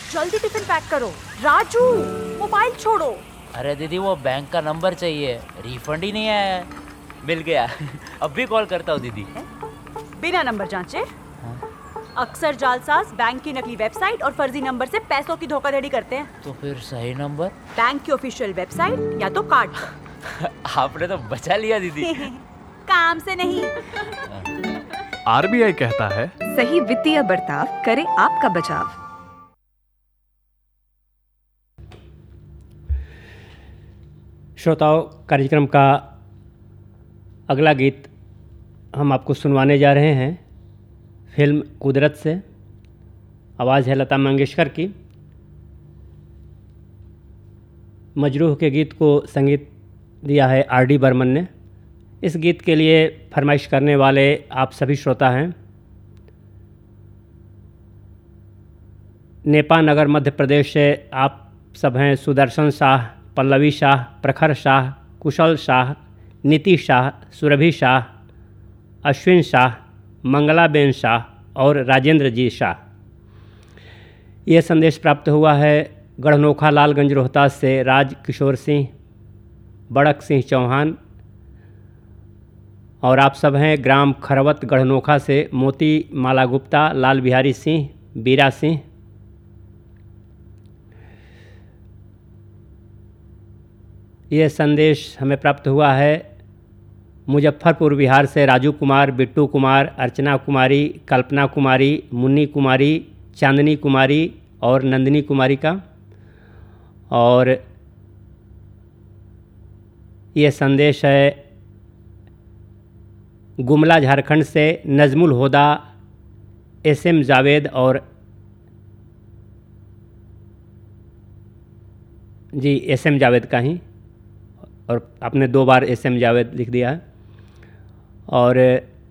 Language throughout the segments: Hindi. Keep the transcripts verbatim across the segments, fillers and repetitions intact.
जल्दी टिफिन पैक करो। राजू, मोबाइल छोड़ो। अरे दीदी वो बैंक का नंबर चाहिए, रिफंड ही नहीं आया है। मिल गया। अब भी कॉल करता हूँ दीदी। बिना नंबर जांचे? अक्सर जालसाज बैंक की नकली वेबसाइट और फर्जी नंबर से पैसों की धोखाधड़ी करते हैं। तो फिर सही नंबर? बैंक की ऑफिशियल वेबसाइट या तो कार्ड। आपने तो बचा लिया दीदी। काम से नहीं। आरबीआई कहता है, सही वित्तीय बर्ताव करे आपका बचाव। श्रोताओं, कार्यक्रम का अगला गीत हम आपको सुनवाने जा रहे हैं फिल्म कुदरत से। आवाज़ है लता मंगेशकर की। मजरूह के गीत को संगीत दिया है आर डी बर्मन ने। इस गीत के लिए फरमाइश करने वाले आप सभी श्रोता हैं। नेपा नगर मध्य प्रदेश से आप सब हैं सुदर्शन शाह, पल्लवी शाह, प्रखर शाह, कुशल शाह, नीति शाह, सुरभि शाह, अश्विन शाह, मंगलाबेन शाह और राजेंद्र जी शाह। ये संदेश प्राप्त हुआ है गढ़नोखा लालगंज रोहतास से राज किशोर सिंह, बड़क सिंह चौहान, और आप सब हैं ग्राम खरवत गढ़नोखा से मोती माला गुप्ता, लाल बिहारी सिंह, बीरा सिंह। ये संदेश हमें प्राप्त हुआ है मुजफ्फरपुर बिहार से राजू कुमार, बिट्टू कुमार, अर्चना कुमारी, कल्पना कुमारी, मुन्नी कुमारी, चांदनी कुमारी और नंदिनी कुमारी का। और ये संदेश है गुमला झारखंड से नजमुल होदा, एस एम जावेद और जी एस एम जावेद का ही, और आपने दो बार एस एम जावेद लिख दिया है। और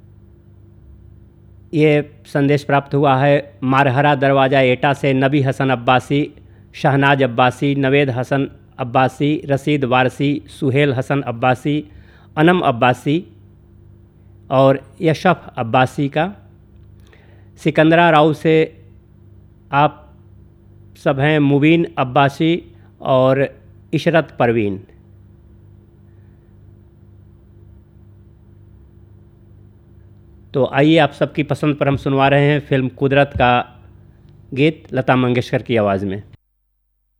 ये संदेश प्राप्त हुआ है मारहरा दरवाज़ा एटा से नबी हसन अब्बासी, शहनाज अब्बासी, नवेद हसन अब्बासी, रसीद वारसी, सुहेल हसन अब्बासी, अनम अब्बासी और यशफ अब्बासी का। सिकंदरा राव से आप सब हैं मुबीन अब्बासी और इशरत परवीन। तो आइए आप सबकी पसंद पर हम सुनवा रहे हैं फिल्म कुदरत का गीत लता मंगेशकर की आवाज़ में।